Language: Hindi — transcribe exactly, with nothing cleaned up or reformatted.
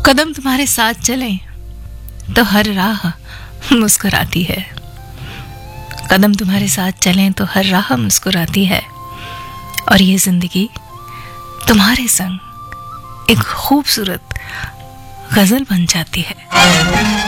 कदम तुम्हारे साथ चलें तो हर राह मुस्कुराती है। कदम तुम्हारे साथ चलें तो हर राह मुस्कुराती है। और ये जिंदगी तुम्हारे संग एक खूबसूरत गजल बन जाती है।